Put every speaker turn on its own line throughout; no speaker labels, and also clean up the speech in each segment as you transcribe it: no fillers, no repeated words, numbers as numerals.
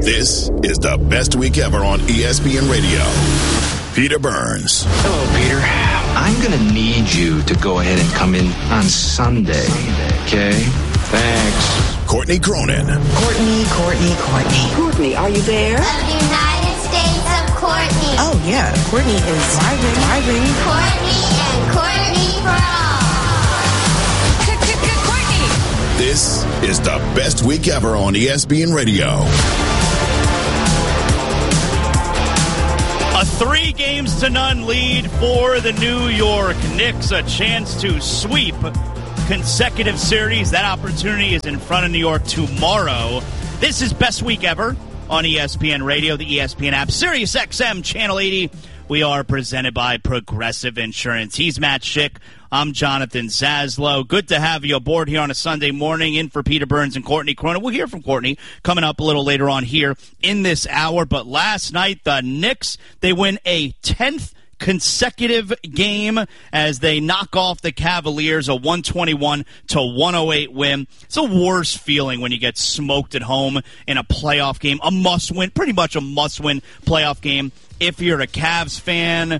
This is the best week ever on ESPN Radio. Peter Burns.
Hello, Peter. I'm going to need you to go ahead and come in on Sunday, okay? Thanks.
Courtney Cronin.
Courtney. Courtney, are you there?
Of the United States of Courtney.
Oh, yeah. Courtney is driving.
Courtney and Courtney for all.
Courtney.
This is the best week ever on ESPN Radio.
A 3-0 lead for the New York Knicks. A chance to sweep consecutive series. That opportunity is in front of New York tomorrow. This is Best Week Ever on ESPN Radio, the ESPN app, Sirius XM Channel 80. We are presented by Progressive Insurance. He's Matt Schick. I'm Jonathan Zaslow. Good to have you aboard here on a Sunday morning. In for Peter Burns and Courtney Cronin. We'll hear from Courtney coming up a little later on here in this hour. But last night, the Knicks, they win a 10th consecutive game as they knock off the Cavaliers, a 121-108 win. It's the worst feeling when you get smoked at home in a playoff game. A must-win, pretty much a must-win playoff game. If you're a Cavs fan,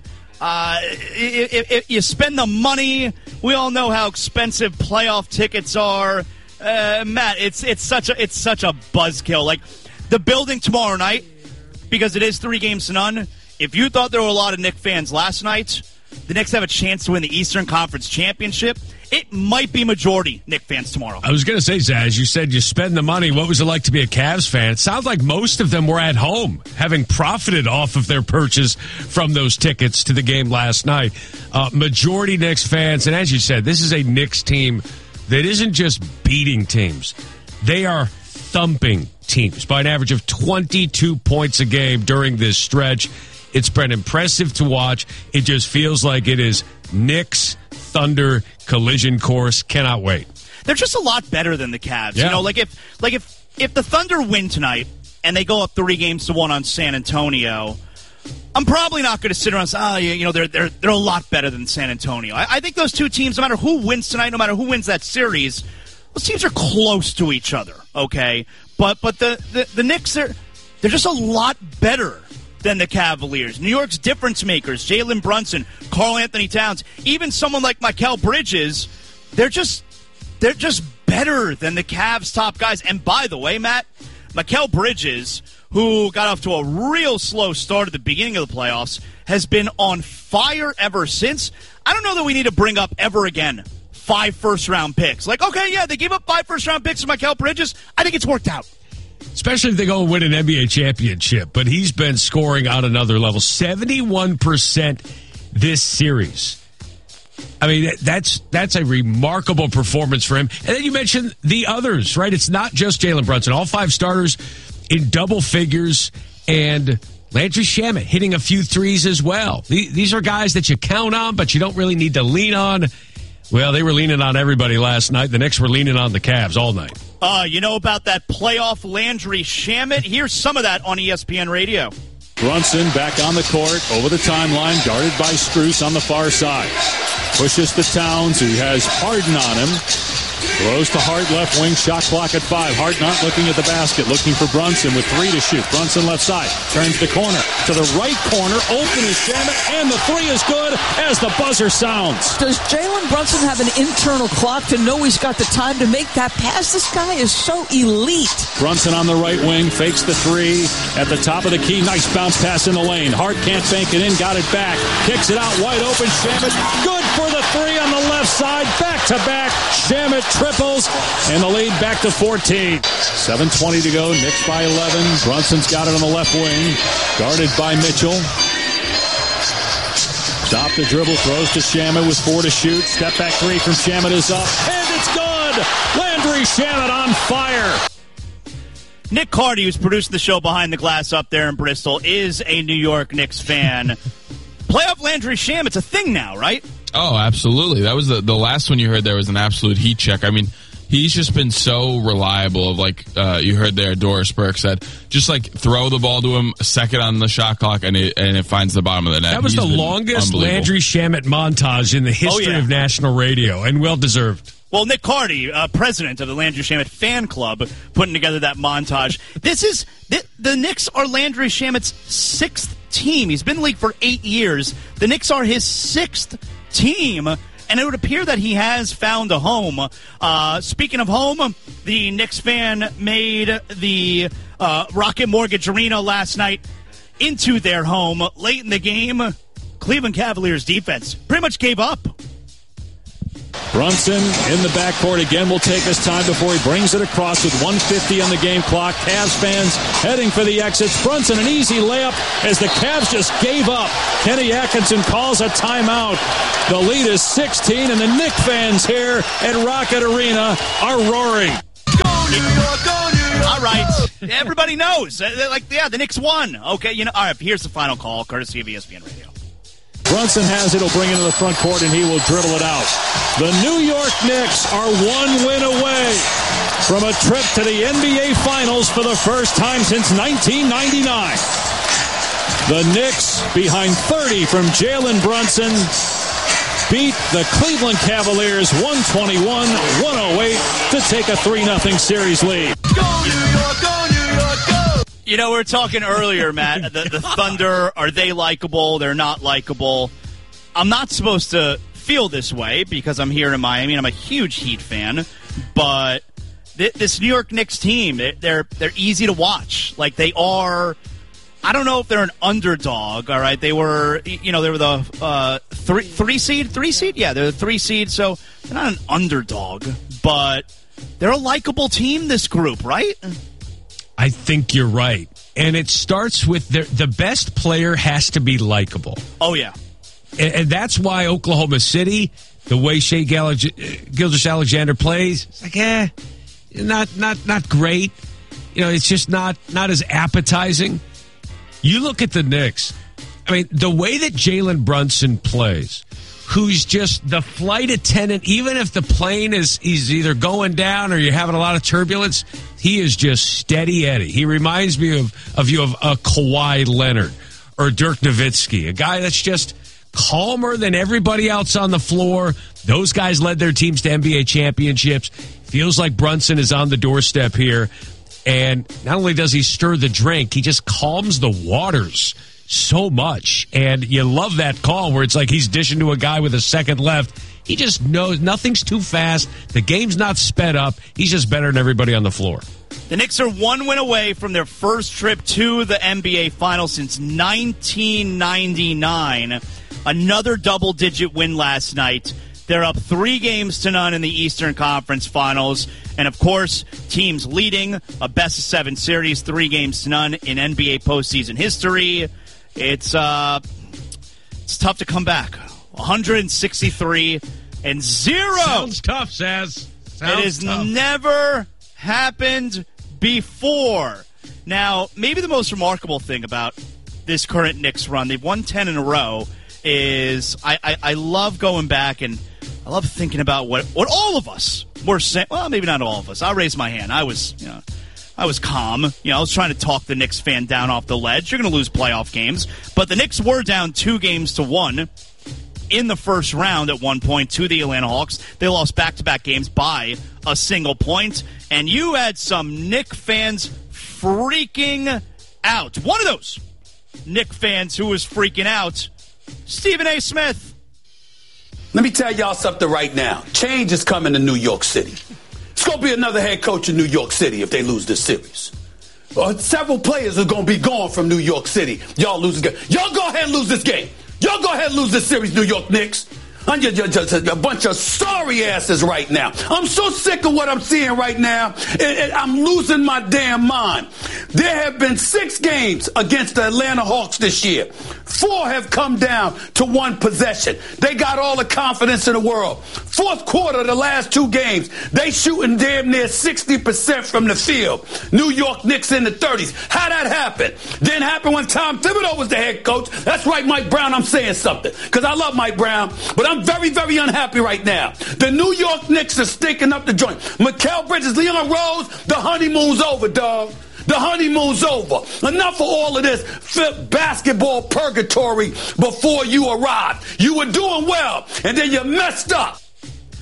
if you spend the money, we all know how expensive playoff tickets are. Matt, it's such a buzzkill. Like the building tomorrow night, because it is 3-0. If you thought there were a lot of Knicks fans last night, the Knicks have a chance to win the Eastern Conference Championship. It might be majority Knicks fans tomorrow.
I was going to say, Zaz, you said you spend the money. What was it like to be a Cavs fan? It sounds like most of them were at home, having profited off of their purchase from those tickets to the game last night. Majority Knicks fans, and as you said, this is a Knicks team that isn't just beating teams. They are thumping teams by an average of 22 points a game during this stretch. It's been impressive to watch. It just feels like it is Knicks Thunder collision course. Cannot wait.
They're just a lot better than the Cavs.
Yeah.
You know, like if the Thunder win tonight and they go up 3-1 on San Antonio, I'm probably not going to sit around and say, they're a lot better than San Antonio. I think those two teams, no matter who wins tonight, no matter who wins that series, those teams are close to each other. Okay, but the Knicks, they're just a lot better than the Cavaliers. New York's difference makers, Jalen Brunson, Karl Anthony Towns, even someone like Mikal Bridges, they're just better than the Cavs' top guys. And by the way, Matt, Mikal Bridges, who got off to a real slow start at the beginning of the playoffs, has been on fire ever since. I don't know that we need to bring up ever again 5 first-round picks. Like, okay, yeah, they gave up 5 first-round picks to Mikal Bridges. I think it's worked out.
Especially if they go and win an NBA championship. But he's been scoring on another level. 71% this series. I mean, that's a remarkable performance for him. And then you mentioned the others, right? It's not just Jalen Brunson. All 5 starters in double figures. And Landry Shamet hitting a few threes as well. These are guys that you count on, but you don't really need to lean on. Well, they were leaning on everybody last night. The Knicks were leaning on the Cavs all night.
You know about that playoff Landry Shamet? Here's some of that on ESPN Radio.
Brunson back on the court, over the timeline, guarded by Strus on the far side. Pushes to Towns, who has Harden on him. Throws to Hart, left wing, shot clock at 5. Hart not looking at the basket, looking for Brunson with 3 to shoot. Brunson left side, turns the corner. To the right corner, open is Shamet, and the 3 is good as the buzzer sounds.
Does Jalen Brunson have an internal clock to know he's got the time to make that pass? This guy is so elite.
Brunson on the right wing, fakes the 3 at the top of the key. Nice bounce pass in the lane. Hart can't bank it in, got it back. Kicks it out, wide open. Shamet, good for the 3 on the left side. Back to back. Shamet triples, and the lead back to 14. 7:20 to go. Knicks by 11. Brunson's got it on the left wing, guarded by Mitchell. Stop the dribble, throws to Shamet with 4 to shoot. Step back 3 from Shamet is up, and it's good. Landry Shamet on fire.
Nick Carty, who's producing the show Behind the Glass up there in Bristol, is a New York Knicks fan. Playoff Landry Shamet's a thing now, right?
Oh, absolutely. That was the last one you heard there was an absolute heat check. I mean, he's just been so reliable. Of like you heard there, Doris Burke said, just like throw the ball to him, a second on the shot clock, and it finds the bottom of the net.
That was the longest Landry Shamet montage in the history of national radio, and well deserved.
Well, Nick Carty, president of the Landry Shamet fan club, putting together that montage. The Knicks are Landry Shamet's 6th team. He's been in the league for 8 years. The Knicks are his 6th team, and it would appear that he has found a home. Speaking of home, the Knicks fan made the Rocket Mortgage Arena last night into their home. Late in the game, Cleveland Cavaliers defense pretty much gave up.
Brunson in the backcourt again will take his time before he brings it across with 1:50 on the game clock. Cavs fans heading for the exits. Brunson, an easy layup as the Cavs just gave up. Kenny Atkinson calls a timeout. The lead is 16, and the Knick fans here at Rocket Arena are roaring.
Go New York, go New York. All right. Everybody knows. The Knicks won. Okay, all right, here's the final call, courtesy of ESPN Radio.
Brunson has it. He'll bring it to the front court, and he will dribble it out. The New York Knicks are 1 win away from a trip to the NBA Finals for the first time since 1999. The Knicks, behind 30 from Jalen Brunson, beat the Cleveland Cavaliers 121-108 to take a 3-0 series lead.
Go New York, go New York, go! We were talking earlier, Matt, the Thunder, are they likable? They're not likable. I'm not supposed to feel this way because I'm here in Miami and I'm a huge Heat fan, but this New York Knicks team, they're easy to watch. Like, they are, I don't know if they're an underdog, all right? They were, they were the three seed? Yeah, they're the 3 seed, so they're not an underdog, but they're a likable team, this group, right?
I think you're right. And it starts with the best player has to be likable.
Oh, yeah.
And that's why Oklahoma City, the way Shai Gilgeous-Alexander plays, it's like, not great. It's just not as appetizing. You look at the Knicks. I mean, the way that Jalen Brunson plays, who's just the flight attendant, even if the plane is either going down or you're having a lot of turbulence, he is just steady Eddie. He reminds me of a Kawhi Leonard or Dirk Nowitzki, a guy that's just calmer than everybody else on the floor. Those guys led their teams to NBA championships. Feels like Brunson is on the doorstep here. And not only does he stir the drink, he just calms the waters so much. And you love that call where it's like he's dishing to a guy with a second left. He just knows nothing's too fast. The game's not sped up. He's just better than everybody on the floor.
The Knicks are 1 win away from their first trip to the NBA Finals since 1999. Another double-digit win last night. They're up 3-0 in the Eastern Conference Finals. And, of course, teams leading a best-of-7 series, 3-0 in NBA postseason history. It's tough to come back. 163-0.
Sounds tough, Saz.
It has never happened before. Now, maybe the most remarkable thing about this current Knicks run, they've won 10 in a row, is I love going back and I love thinking about what all of us were saying. Well, maybe not all of us. I'll raise my hand. I was calm. I was trying to talk the Knicks fan down off the ledge. You're going to lose playoff games. But the Knicks were down 2-1 in the first round at one point to the Atlanta Hawks. They lost back-to-back games by a single point. And you had some Knicks fans freaking out. One of those Knicks fans who was freaking out, Stephen A. Smith.
Let me tell y'all something right now. Change is coming to New York City. It's going to be another head coach in New York City if they lose this series. Several players are going to be gone from New York City. Y'all lose the game. Y'all go ahead and lose this game. Y'all go ahead and lose this series, New York Knicks. I'm just a bunch of sorry asses right now. I'm so sick of what I'm seeing right now. And I'm losing my damn mind. There have been 6 games against the Atlanta Hawks this year. 4 have come down to 1 possession. They got all the confidence in the world. Fourth quarter, the last 2 games, they shooting damn near 60% from the field. New York Knicks in the 30s. How that happened? Didn't happen when Tom Thibodeau was the head coach. That's right, Mike Brown, I'm saying something. Because I love Mike Brown, but I'm very, very unhappy right now. The New York Knicks are stinking up the joint. Mikal Bridges, Leon Rose, the honeymoon's over, dog. The honeymoon's over. Enough of all of this basketball purgatory before you arrived. You were doing well, and then you messed up.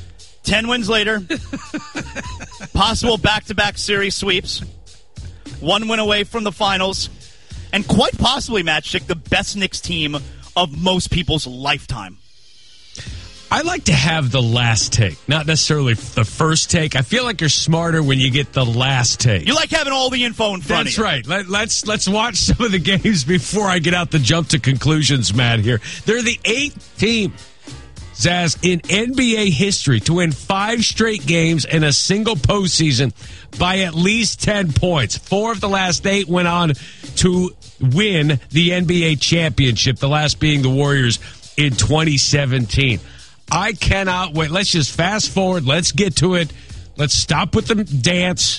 10 wins later, possible back-to-back series sweeps, 1 win away from the finals, and quite possibly, Matchstick, the best Knicks team of most people's lifetime.
I like to have the last take, not necessarily the first take. I feel like you're smarter when you get the last take.
You like having all the info in front of you.
That's right. Let's watch some of the games before I get out the jump to conclusions, Matt, here. They're the 8th team, Zaz, in NBA history to win 5 straight games in a single postseason by at least 10 points. 4 of the last 8 went on to win the NBA championship, the last being the Warriors in 2017. I cannot wait. Let's just fast forward. Let's get to it. Let's stop with the dance.